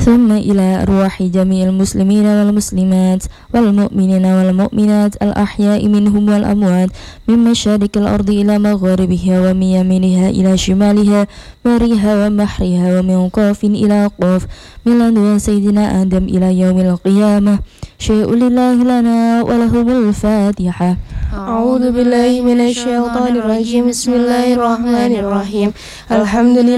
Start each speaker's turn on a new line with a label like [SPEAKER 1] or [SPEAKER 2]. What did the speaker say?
[SPEAKER 1] ثم إلى أرواح جميع المسلمين والمسلمات والمؤمنين والمؤمنات الأحياء منهم والأموات من مشارق الأرض إلى مغاربها ومن يمينها إلى شمالها برها وبحرها ومن قاف إلى قاف من لدن سيدنا آدم إلى يوم القيامة شيء لله لنا ولهم الفاتحة.
[SPEAKER 2] أعوذ بالله من الشيطان الرجيم. بسم الله الرحمن الرحيم. الحمد لله